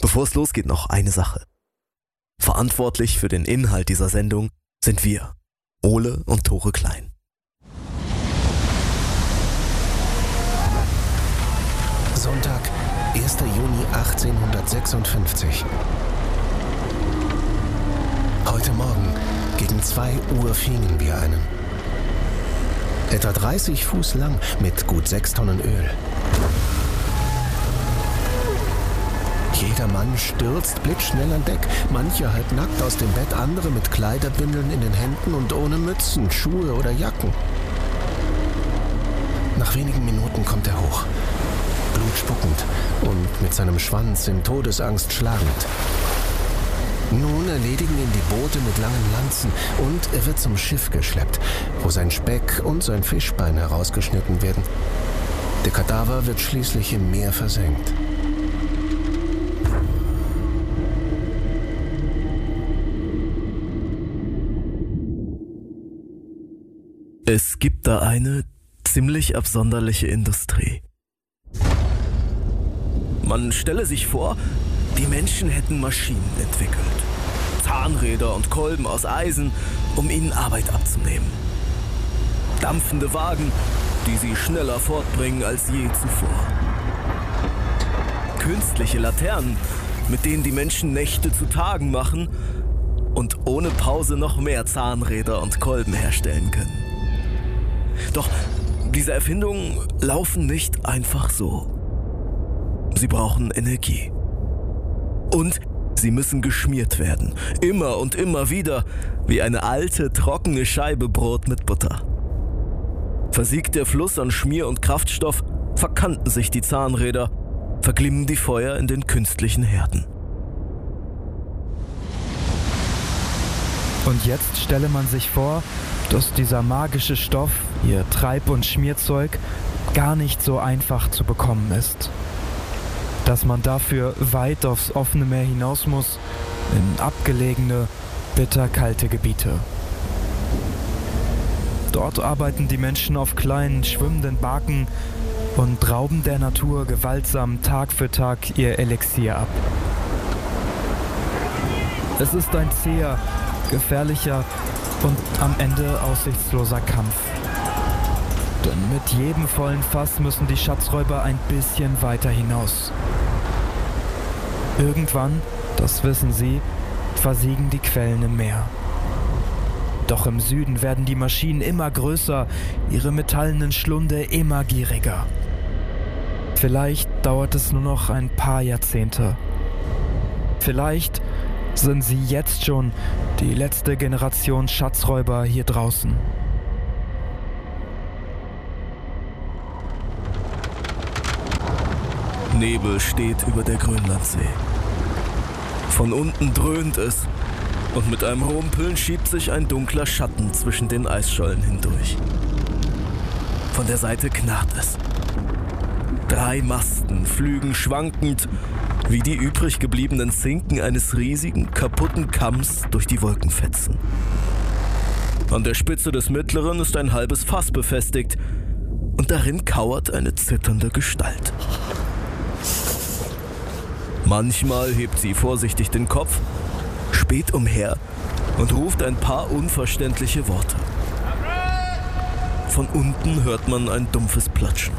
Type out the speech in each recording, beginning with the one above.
Bevor es losgeht, noch eine Sache. Verantwortlich für den Inhalt dieser Sendung sind wir, Ole und Tore Klein. Sonntag, 1. Juni 1856. Heute Morgen gegen 2 Uhr fingen wir einen. Etwa 30 Fuß lang mit gut 6 Tonnen Öl. Jeder Mann stürzt blitzschnell an Deck, manche halbnackt aus dem Bett, andere mit Kleiderbündeln in den Händen und ohne Mützen, Schuhe oder Jacken. Nach wenigen Minuten kommt er hoch, blutspuckend und mit seinem Schwanz in Todesangst schlagend. Nun erledigen ihn die Boote mit langen Lanzen und er wird zum Schiff geschleppt, wo sein Speck und sein Fischbein herausgeschnitten werden. Der Kadaver wird schließlich im Meer versenkt. Es gibt da eine ziemlich absonderliche Industrie. Man stelle sich vor, die Menschen hätten Maschinen entwickelt. Zahnräder und Kolben aus Eisen, um ihnen Arbeit abzunehmen. Dampfende Wagen, die sie schneller fortbringen als je zuvor. Künstliche Laternen, mit denen die Menschen Nächte zu Tagen machen und ohne Pause noch mehr Zahnräder und Kolben herstellen können. Doch diese Erfindungen laufen nicht einfach so. Sie brauchen Energie. Und sie müssen geschmiert werden. Immer und immer wieder, wie eine alte, trockene Scheibe Brot mit Butter. Versiegt der Fluss an Schmier- und Kraftstoff, verkanten sich die Zahnräder, verglimmen die Feuer in den künstlichen Herden. Und jetzt stelle man sich vor, dass dieser magische Stoff, ihr Treib- und Schmierzeug, gar nicht so einfach zu bekommen ist. Dass man dafür weit aufs offene Meer hinaus muss, in abgelegene, bitterkalte Gebiete. Dort arbeiten die Menschen auf kleinen, schwimmenden Barken und rauben der Natur gewaltsam Tag für Tag ihr Elixier ab. Es ist ein zäher, gefährlicher und am Ende aussichtsloser Kampf. Denn mit jedem vollen Fass müssen die Schatzräuber ein bisschen weiter hinaus. Irgendwann, das wissen sie, versiegen die Quellen im Meer. Doch im Süden werden die Maschinen immer größer, ihre metallenen Schlunde immer gieriger. Vielleicht dauert es nur noch ein paar Jahrzehnte. Vielleicht sind sie jetzt schon die letzte Generation Schatzräuber hier draußen. Nebel steht über der Grönlandsee. Von unten dröhnt es und mit einem Rumpeln schiebt sich ein dunkler Schatten zwischen den Eisschollen hindurch. Von der Seite knarrt es. 3 Masten flügen schwankend wie die übrig gebliebenen Zinken eines riesigen, kaputten Kamms durch die Wolkenfetzen. An der Spitze des mittleren ist ein halbes Fass befestigt und darin kauert eine zitternde Gestalt. Manchmal hebt sie vorsichtig den Kopf, späht umher und ruft ein paar unverständliche Worte. Von unten hört man ein dumpfes Platschen.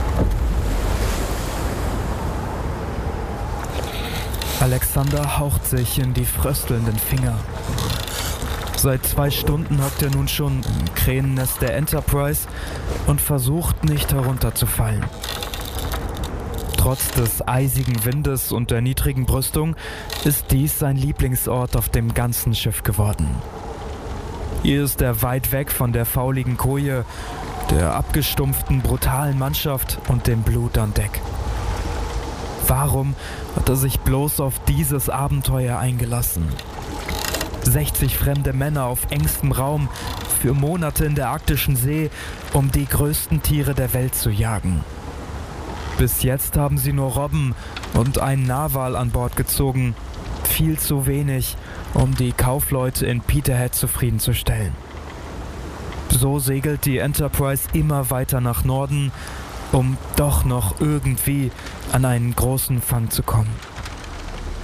Alexander haucht sich in die fröstelnden Finger. Seit 2 Stunden hockt er nun schon im Kränennest der Enterprise und versucht nicht herunterzufallen. Trotz des eisigen Windes und der niedrigen Brüstung ist dies sein Lieblingsort auf dem ganzen Schiff geworden. Hier ist er weit weg von der fauligen Koje, der abgestumpften, brutalen Mannschaft und dem Blut an Deck. Warum hat er sich bloß auf dieses Abenteuer eingelassen? 60 fremde Männer auf engstem Raum für Monate in der arktischen See, um die größten Tiere der Welt zu jagen. Bis jetzt haben sie nur Robben und einen Narwal an Bord gezogen. Viel zu wenig, um die Kaufleute in Peterhead zufriedenzustellen. So segelt die Enterprise immer weiter nach Norden, um doch noch irgendwie an einen großen Fang zu kommen.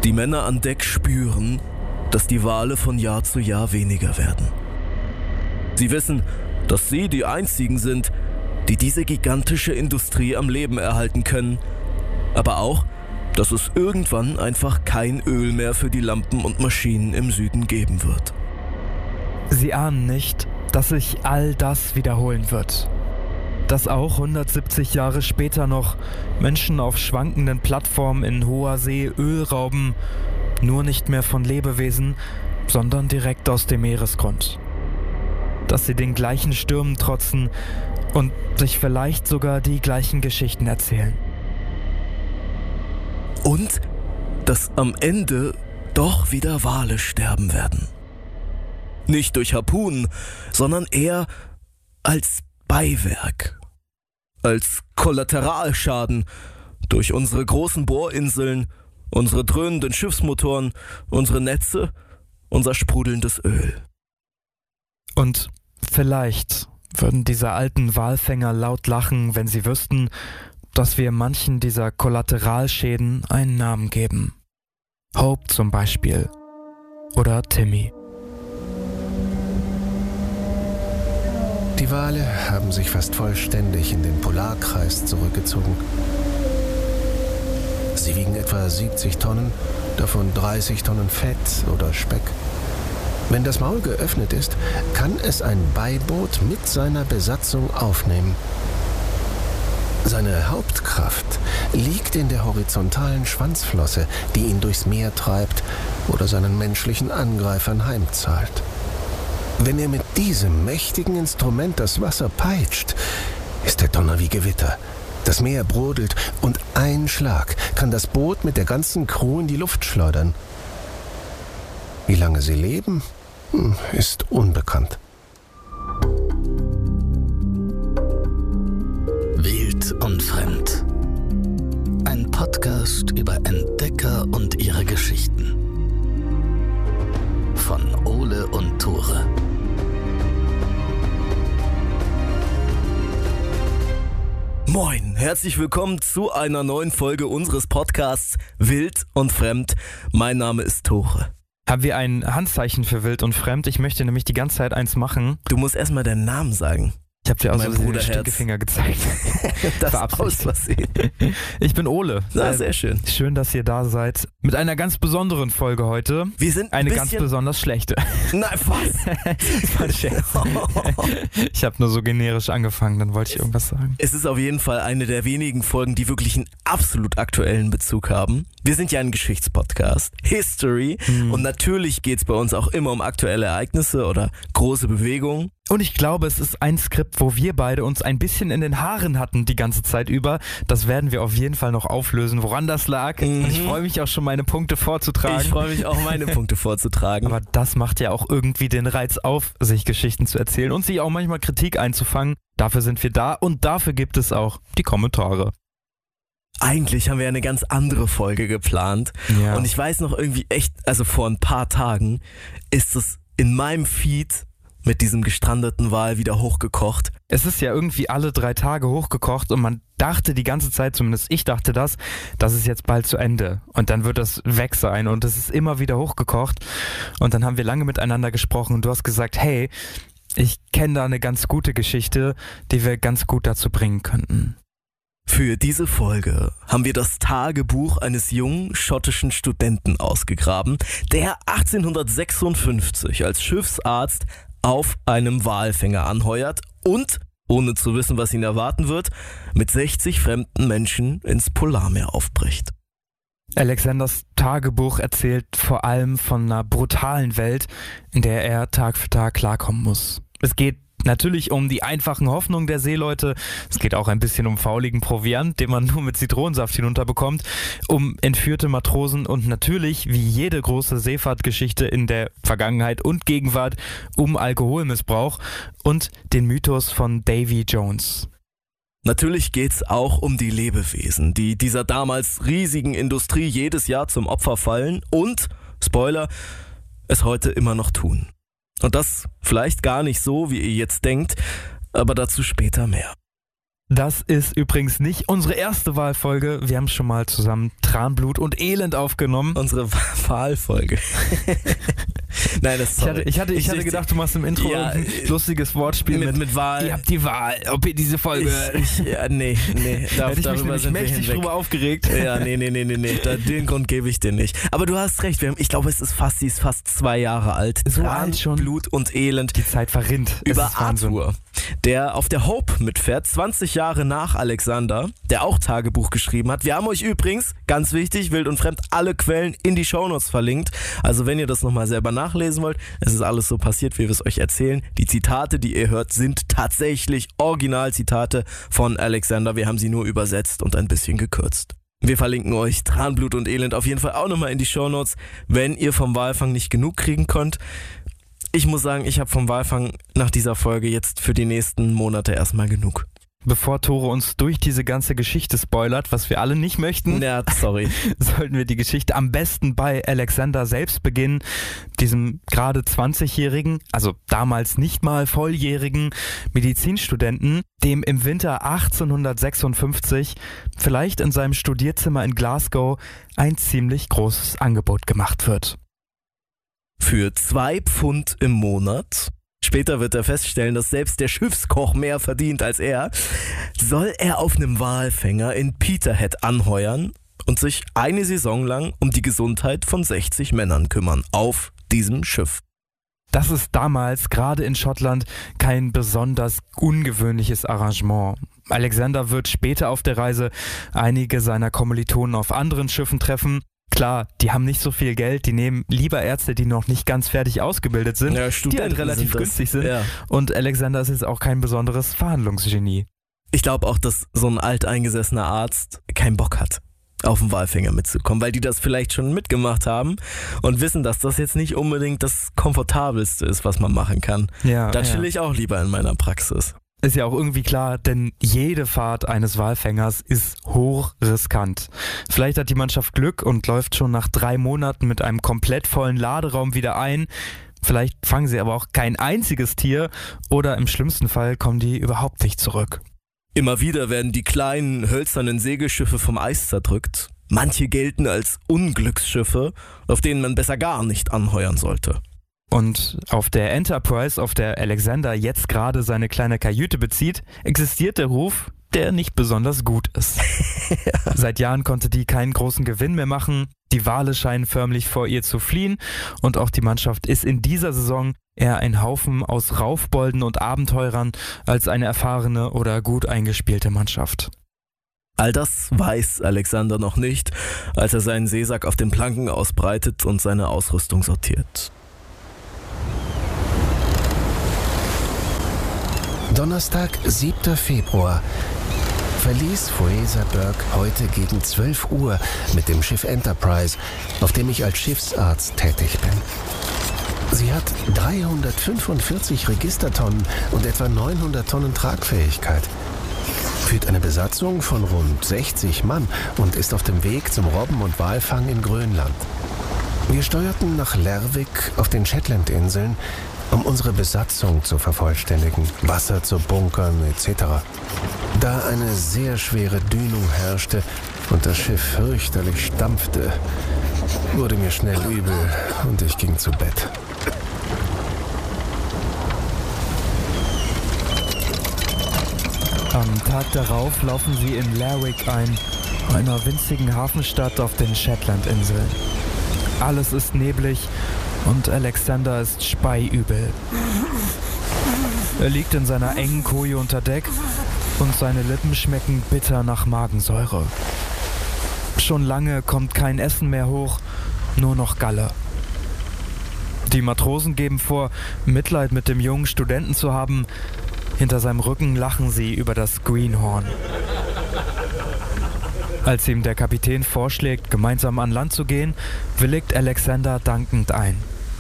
Die Männer an Deck spüren, dass die Wale von Jahr zu Jahr weniger werden. Sie wissen, dass sie die einzigen sind, die diese gigantische Industrie am Leben erhalten können, aber auch, dass es irgendwann einfach kein Öl mehr für die Lampen und Maschinen im Süden geben wird. Sie ahnen nicht, dass sich all das wiederholen wird. Dass auch 170 Jahre später noch Menschen auf schwankenden Plattformen in hoher See Öl rauben, nur nicht mehr von Lebewesen, sondern direkt aus dem Meeresgrund. Dass sie den gleichen Stürmen trotzen und sich vielleicht sogar die gleichen Geschichten erzählen. Und dass am Ende doch wieder Wale sterben werden. Nicht durch Harpunen, sondern eher als Beiwerk. Als Kollateralschaden durch unsere großen Bohrinseln, unsere dröhnenden Schiffsmotoren, unsere Netze, unser sprudelndes Öl. Und vielleicht würden diese alten Walfänger laut lachen, wenn sie wüssten, dass wir manchen dieser Kollateralschäden einen Namen geben. Hope zum Beispiel. Oder Timmy. Die Wale haben sich fast vollständig in den Polarkreis zurückgezogen. Sie wiegen etwa 70 Tonnen, davon 30 Tonnen Fett oder Speck. Wenn das Maul geöffnet ist, kann es ein Beiboot mit seiner Besatzung aufnehmen. Seine Hauptkraft liegt in der horizontalen Schwanzflosse, die ihn durchs Meer treibt oder seinen menschlichen Angreifern heimzahlt. Wenn er mit diesem mächtigen Instrument das Wasser peitscht, ist der Donner wie Gewitter. Das Meer brodelt und ein Schlag kann das Boot mit der ganzen Crew in die Luft schleudern. Wie lange sie leben, ist unbekannt. Wild und Fremd. Ein Podcast über Entdecker und ihre Geschichten. Von Ole und Tore. Moin, herzlich willkommen zu einer neuen Folge unseres Podcasts Wild und Fremd. Mein Name ist Tore. Haben wir ein Handzeichen für Wild und Fremd? Ich möchte nämlich die ganze Zeit eins machen. Du musst erstmal deinen Namen sagen. Ich habe dir auch Mein so den Bruderherz. Stinkefinger gezeigt. Das aus Versehen. Ich bin Ole. Na, sehr schön. Schön, dass ihr da seid. Mit einer ganz besonderen Folge heute. Wir sind Eine ganz besonders schlechte. Nein, was? Das war ein Scherz. Ich habe nur so generisch angefangen, dann wollte ich irgendwas sagen. Es ist auf jeden Fall eine der wenigen Folgen, die wirklich einen absolut aktuellen Bezug haben. Wir sind ja ein Geschichtspodcast, History, und natürlich geht es bei uns auch immer um aktuelle Ereignisse oder große Bewegungen. Und ich glaube, es ist ein Skript, wo wir beide uns ein bisschen in den Haaren hatten die ganze Zeit über. Das werden wir auf jeden Fall noch auflösen, woran das lag. Und ich freue mich auch schon, meine Punkte vorzutragen. Ich freue mich auch, meine Punkte vorzutragen. Aber das macht ja auch irgendwie den Reiz auf, sich Geschichten zu erzählen und sich auch manchmal Kritik einzufangen. Dafür sind wir da und dafür gibt es auch die Kommentare. Eigentlich haben wir eine ganz andere Folge geplant. Ja. Und ich weiß noch irgendwie echt, also vor ein paar Tagen ist es in meinem Feed mit diesem gestrandeten Wal wieder hochgekocht. Es ist ja irgendwie alle 3 Tage hochgekocht und man dachte die ganze Zeit, zumindest ich dachte das ist jetzt bald zu Ende und dann wird das weg sein und es ist immer wieder hochgekocht und dann haben wir lange miteinander gesprochen und du hast gesagt, hey, ich kenne da eine ganz gute Geschichte, die wir ganz gut dazu bringen könnten. Für diese Folge haben wir das Tagebuch eines jungen schottischen Studenten ausgegraben, der 1856 als Schiffsarzt auf einem Walfänger anheuert und, ohne zu wissen, was ihn erwarten wird, mit 60 fremden Menschen ins Polarmeer aufbricht. Alexanders Tagebuch erzählt vor allem von einer brutalen Welt, in der er Tag für Tag klarkommen muss. Es geht natürlich um die einfachen Hoffnungen der Seeleute, es geht auch ein bisschen um fauligen Proviant, den man nur mit Zitronensaft hinunterbekommt, um entführte Matrosen und natürlich, wie jede große Seefahrtgeschichte in der Vergangenheit und Gegenwart, um Alkoholmissbrauch und den Mythos von Davy Jones. Natürlich geht's auch um die Lebewesen, die dieser damals riesigen Industrie jedes Jahr zum Opfer fallen und, Spoiler, es heute immer noch tun. Und das vielleicht gar nicht so, wie ihr jetzt denkt, aber dazu später mehr. Das ist übrigens nicht unsere erste Wahlfolge. Wir haben schon mal zusammen Tranblut und Elend aufgenommen. Unsere Wahlfolge. Nein, das ist sorry. Ich hatte gedacht, du machst im Intro ein lustiges Wortspiel mit Wahl. Ihr habt die Wahl, ob ihr diese Folge hört. Nee. Hätte ich mich nämlich mächtig drüber aufgeregt. Ja, nee. Den Grund gebe ich dir nicht. Aber du hast recht, ich glaube, sie ist fast 2 Jahre alt. So alt schon. Blut und Elend. Die Zeit verrinnt. Über Arthur, der auf der Hope mitfährt, 20 Jahre nach Alexander, der auch Tagebuch geschrieben hat. Wir haben euch übrigens, ganz wichtig, wild und fremd, alle Quellen in die Shownotes verlinkt. Also wenn ihr das nochmal selber nachlesen wollt, es ist alles so passiert, wie wir es euch erzählen. Die Zitate, die ihr hört, sind tatsächlich Originalzitate von Alexander. Wir haben sie nur übersetzt und ein bisschen gekürzt. Wir verlinken euch Tranblut und Elend auf jeden Fall auch nochmal in die Shownotes, wenn ihr vom Walfang nicht genug kriegen könnt. Ich muss sagen, ich habe vom Walfang nach dieser Folge jetzt für die nächsten Monate erstmal genug. Bevor Tore uns durch diese ganze Geschichte spoilert, was wir alle nicht möchten, sollten wir die Geschichte am besten bei Alexander selbst beginnen, diesem gerade 20-jährigen, also damals nicht mal volljährigen Medizinstudenten, dem im Winter 1856 vielleicht in seinem Studierzimmer in Glasgow ein ziemlich großes Angebot gemacht wird. Für 2 Pfund im Monat, später wird er feststellen, dass selbst der Schiffskoch mehr verdient als er, soll er auf einem Walfänger in Peterhead anheuern und sich eine Saison lang um die Gesundheit von 60 Männern kümmern auf diesem Schiff. Das ist damals gerade in Schottland kein besonders ungewöhnliches Arrangement. Alexander wird später auf der Reise einige seiner Kommilitonen auf anderen Schiffen treffen. Klar, die haben nicht so viel Geld, die nehmen lieber Ärzte, die noch nicht ganz fertig ausgebildet sind, die halt relativ günstig sind. Ja. Und Alexander ist jetzt auch kein besonderes Verhandlungsgenie. Ich glaube auch, dass so ein alteingesessener Arzt keinen Bock hat, auf den Walfänger mitzukommen, weil die das vielleicht schon mitgemacht haben und wissen, dass das jetzt nicht unbedingt das Komfortabelste ist, was man machen kann. Ja, da chill ich auch lieber in meiner Praxis. Ist ja auch irgendwie klar, denn jede Fahrt eines Walfängers ist hochriskant. Vielleicht hat die Mannschaft Glück und läuft schon nach 3 Monaten mit einem komplett vollen Laderaum wieder ein. Vielleicht fangen sie aber auch kein einziges Tier oder im schlimmsten Fall kommen die überhaupt nicht zurück. Immer wieder werden die kleinen, hölzernen Segelschiffe vom Eis zerdrückt. Manche gelten als Unglücksschiffe, auf denen man besser gar nicht anheuern sollte. Und auf der Enterprise, auf der Alexander jetzt gerade seine kleine Kajüte bezieht, existiert der Ruf, der nicht besonders gut ist. Seit Jahren konnte die keinen großen Gewinn mehr machen, die Wale scheinen förmlich vor ihr zu fliehen und auch die Mannschaft ist in dieser Saison eher ein Haufen aus Raufbolden und Abenteurern als eine erfahrene oder gut eingespielte Mannschaft. All das weiß Alexander noch nicht, als er seinen Seesack auf den Planken ausbreitet und seine Ausrüstung sortiert. Donnerstag, 7. Februar. Verließ Fraser Burke heute gegen 12 Uhr mit dem Schiff Enterprise, auf dem ich als Schiffsarzt tätig bin. Sie hat 345 Registertonnen und etwa 900 Tonnen Tragfähigkeit. Führt eine Besatzung von rund 60 Mann und ist auf dem Weg zum Robben- und Walfang in Grönland. Wir steuerten nach Lerwick auf den Shetlandinseln, um unsere Besatzung zu vervollständigen, Wasser zu bunkern etc. Da eine sehr schwere Dünung herrschte und das Schiff fürchterlich stampfte, wurde mir schnell übel und ich ging zu Bett. Am Tag darauf laufen sie in Lerwick ein, einer winzigen Hafenstadt auf den Shetlandinseln. Alles ist neblig und Alexander ist speiübel. Er liegt in seiner engen Koje unter Deck und seine Lippen schmecken bitter nach Magensäure. Schon lange kommt kein Essen mehr hoch, nur noch Galle. Die Matrosen geben vor, Mitleid mit dem jungen Studenten zu haben. Hinter seinem Rücken lachen sie über das Greenhorn. Als ihm der Kapitän vorschlägt, gemeinsam an Land zu gehen, willigt Alexander dankend ein.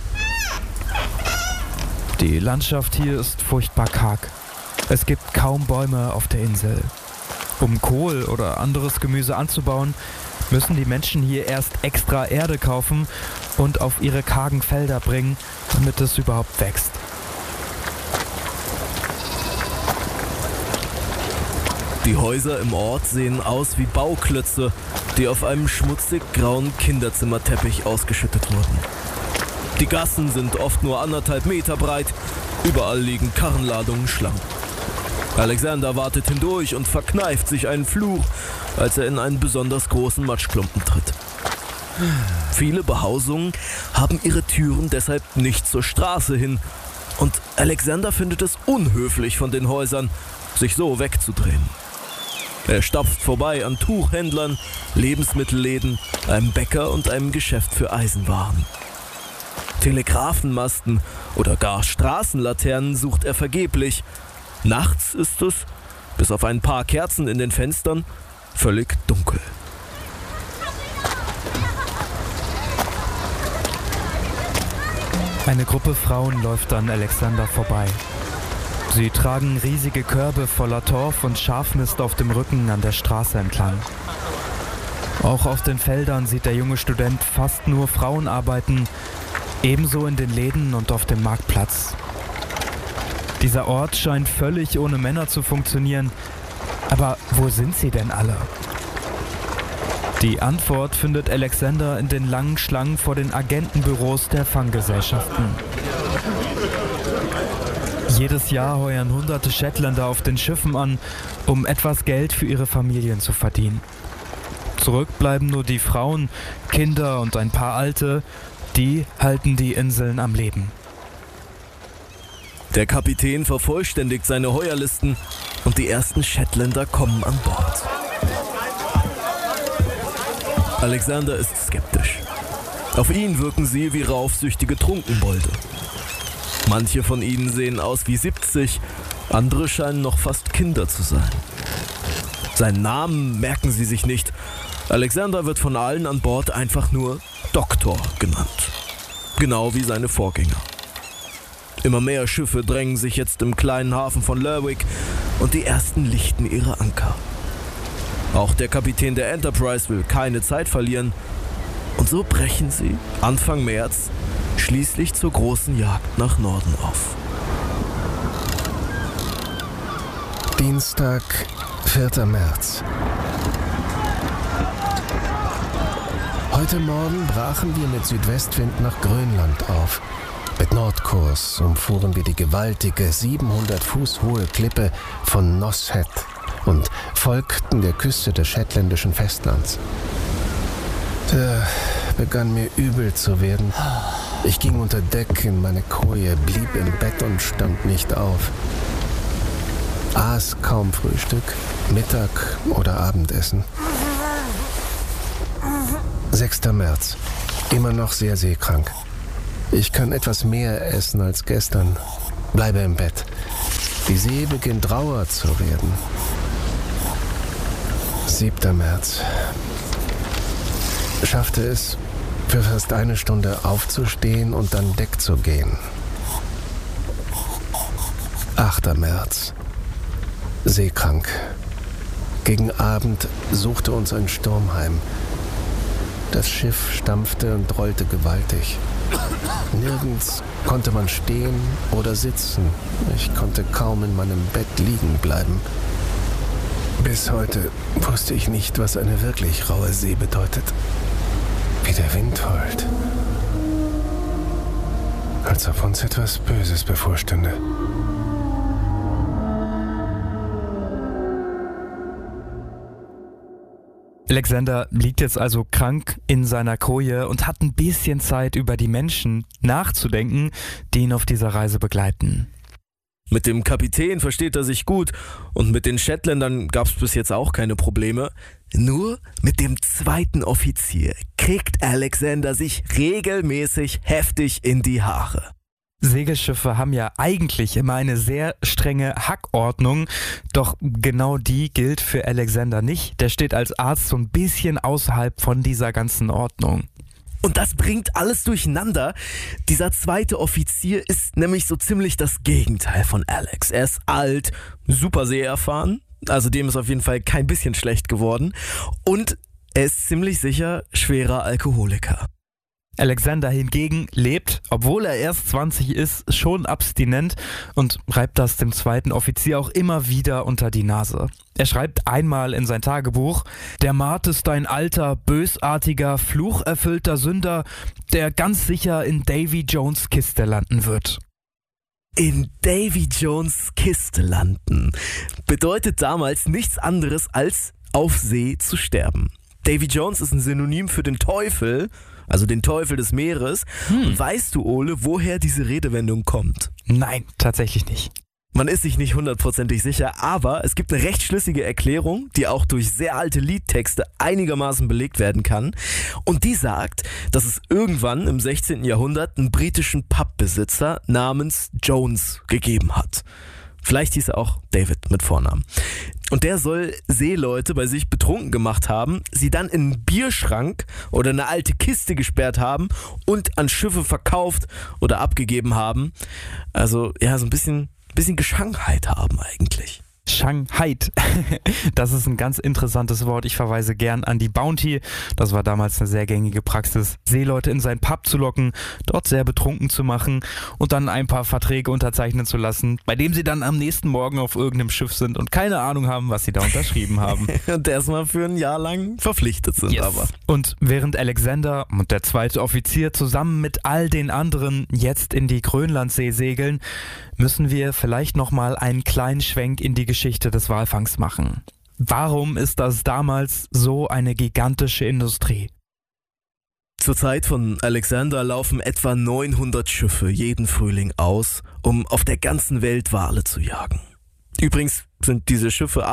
Die Landschaft hier ist furchtbar karg. Es gibt kaum Bäume auf der Insel. Um Kohl oder anderes Gemüse anzubauen, müssen die Menschen hier erst extra Erde kaufen und auf ihre kargen Felder bringen, damit es überhaupt wächst. Die Häuser im Ort sehen aus wie Bauklötze, die auf einem schmutzig grauen Kinderzimmerteppich ausgeschüttet wurden. Die Gassen sind oft nur 1,5 Meter breit, überall liegen Karrenladungen Schlamm. Alexander wartet hindurch und verkneift sich einen Fluch, als er in einen besonders großen Matschklumpen tritt. Viele Behausungen haben ihre Türen deshalb nicht zur Straße hin und Alexander findet es unhöflich von den Häusern, sich so wegzudrehen. Er stapft vorbei an Tuchhändlern, Lebensmittelläden, einem Bäcker und einem Geschäft für Eisenwaren. Telegrafenmasten oder gar Straßenlaternen sucht er vergeblich. Nachts ist es, bis auf ein paar Kerzen in den Fenstern, völlig dunkel. Eine Gruppe Frauen läuft an Alexander vorbei. Sie tragen riesige Körbe voller Torf und Schafmist auf dem Rücken an der Straße entlang. Auch auf den Feldern sieht der junge Student fast nur Frauen arbeiten, ebenso in den Läden und auf dem Marktplatz. Dieser Ort scheint völlig ohne Männer zu funktionieren, aber wo sind sie denn alle? Die Antwort findet Alexander in den langen Schlangen vor den Agentenbüros der Fanggesellschaften. Jedes Jahr heuern hunderte Shetländer auf den Schiffen an, um etwas Geld für ihre Familien zu verdienen. Zurück bleiben nur die Frauen, Kinder und ein paar Alte, die halten die Inseln am Leben. Der Kapitän vervollständigt seine Heuerlisten und die ersten Shetländer kommen an Bord. Alexander ist skeptisch. Auf ihn wirken sie wie raufsüchtige Trunkenbolde. Manche von ihnen sehen aus wie 70, andere scheinen noch fast Kinder zu sein. Seinen Namen merken sie sich nicht. Alexander wird von allen an Bord einfach nur Doktor genannt. Genau wie seine Vorgänger. Immer mehr Schiffe drängen sich jetzt im kleinen Hafen von Lerwick und die ersten lichten ihre Anker. Auch der Kapitän der Enterprise will keine Zeit verlieren und so brechen sie Anfang März schließlich zur großen Jagd nach Norden auf. Dienstag, 4. März. Heute Morgen brachen wir mit Südwestwind nach Grönland auf. Mit Nordkurs umfuhren wir die gewaltige 700 Fuß hohe Klippe von Nosshead und folgten der Küste des shetländischen Festlands. Da begann mir übel zu werden. Ich ging unter Deck in meine Koje, blieb im Bett und stand nicht auf. Aß kaum Frühstück, Mittag oder Abendessen. 6. März. Immer noch sehr seekrank. Ich kann etwas mehr essen als gestern. Bleibe im Bett. Die See beginnt rauer zu werden. 7. März. Schaffte es, für fast eine Stunde aufzustehen und an Deck zu gehen. 8. März. Seekrank. Gegen Abend suchte uns ein Sturm heim. Das Schiff stampfte und rollte gewaltig. Nirgends konnte man stehen oder sitzen. Ich konnte kaum in meinem Bett liegen bleiben. Bis heute wusste ich nicht, was eine wirklich raue See bedeutet. Wie der Wind heult. Als ob uns etwas Böses bevorstünde. Alexander liegt jetzt also krank in seiner Koje und hat ein bisschen Zeit, über die Menschen nachzudenken, die ihn auf dieser Reise begleiten. Mit dem Kapitän versteht er sich gut und mit den Shetländern gab es bis jetzt auch keine Probleme. Nur mit dem 2. Offizier kriegt Alexander sich regelmäßig heftig in die Haare. Segelschiffe haben ja eigentlich immer eine sehr strenge Hackordnung, doch genau die gilt für Alexander nicht. Der steht als Arzt so ein bisschen außerhalb von dieser ganzen Ordnung. Und das bringt alles durcheinander. Dieser 2. Offizier ist nämlich so ziemlich das Gegenteil von Alex. Er ist alt, super seeerfahren, also dem ist auf jeden Fall kein bisschen schlecht geworden. Und er ist ziemlich sicher schwerer Alkoholiker. Alexander hingegen lebt, obwohl er erst 20 ist, schon abstinent und reibt das dem zweiten Offizier auch immer wieder unter die Nase. Er schreibt einmal in sein Tagebuch: Der Mart ist ein alter, bösartiger, flucherfüllter Sünder, der ganz sicher in Davy Jones' Kiste landen wird. In Davy Jones' Kiste landen bedeutet damals nichts anderes als auf See zu sterben. Davy Jones ist ein Synonym für den Teufel, also den Teufel des Meeres. Und weißt du, Ole, woher diese Redewendung kommt? Nein, tatsächlich nicht. Man ist sich nicht hundertprozentig sicher, aber es gibt eine recht schlüssige Erklärung, die auch durch sehr alte Liedtexte einigermaßen belegt werden kann. Und die sagt, dass es irgendwann im 16. Jahrhundert einen britischen Pubbesitzer namens Jones gegeben hat. Vielleicht hieß er auch David mit Vornamen. Und der soll Seeleute bei sich betrunken gemacht haben, sie dann in einen Bierschrank oder eine alte Kiste gesperrt haben und an Schiffe verkauft oder abgegeben haben. Also ja, so ein bisschen Geschangheit haben eigentlich. Shanghai. Das ist ein ganz interessantes Wort. Ich verweise gern an die Bounty. Das war damals eine sehr gängige Praxis, Seeleute in seinen Pub zu locken, dort sehr betrunken zu machen und dann ein paar Verträge unterzeichnen zu lassen, bei dem sie dann am nächsten Morgen auf irgendeinem Schiff sind und keine Ahnung haben, was sie da unterschrieben haben. Und erstmal für ein Jahr lang verpflichtet sind. Yes. Aber. Und während Alexander und der zweite Offizier zusammen mit all den anderen jetzt in die Grönlandsee segeln, müssen wir vielleicht nochmal einen kleinen Schwenk in die Geschichte des Walfangs machen. Warum ist das damals so eine gigantische Industrie? Zur Zeit von Alexander laufen etwa 900 Schiffe jeden Frühling aus, um auf der ganzen Welt Wale zu jagen. Übrigens sind diese Schiffe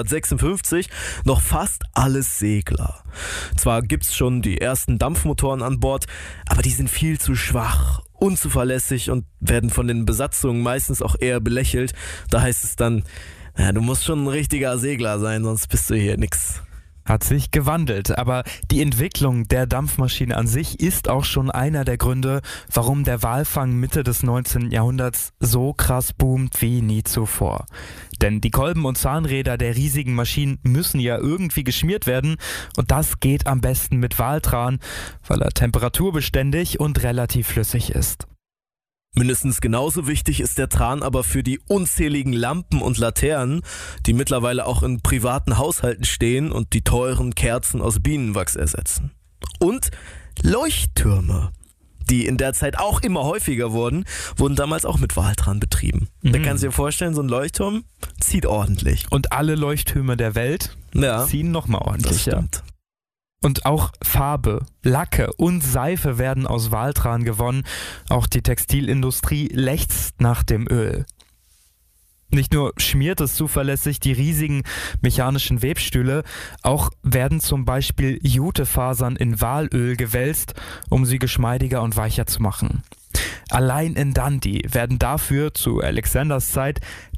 1856 noch fast alles Segler. Zwar gibt's schon die ersten Dampfmotoren an Bord, aber die sind viel zu schwach, unzuverlässig und werden von den Besatzungen meistens auch eher belächelt. Da heißt es dann, ja, du musst schon ein richtiger Segler sein, sonst bist du hier nix. Hat sich gewandelt, aber die Entwicklung der Dampfmaschine an sich ist auch schon einer der Gründe, warum der Walfang Mitte des 19. Jahrhunderts so krass boomt wie nie zuvor. Denn die Kolben und Zahnräder der riesigen Maschinen müssen ja irgendwie geschmiert werden und das geht am besten mit Waltran, weil er temperaturbeständig und relativ flüssig ist. Mindestens genauso wichtig ist der Tran aber für die unzähligen Lampen und Laternen, die mittlerweile auch in privaten Haushalten stehen und die teuren Kerzen aus Bienenwachs ersetzen. Und Leuchttürme, die in der Zeit auch immer häufiger wurden damals auch mit Waltran betrieben. Da kannst du dir vorstellen, so ein Leuchtturm zieht ordentlich. Und alle Leuchttürme der Welt ziehen nochmal ordentlich. Das stimmt. Und auch Farbe, Lacke und Seife werden aus Waltran gewonnen. Auch die Textilindustrie lechzt nach dem Öl. Nicht nur schmiert es zuverlässig die riesigen mechanischen Webstühle, auch werden zum Beispiel Jutefasern in Walöl gewälzt, um sie geschmeidiger und weicher zu machen. Allein in Dundee werden dafür zu Alexanders Zeit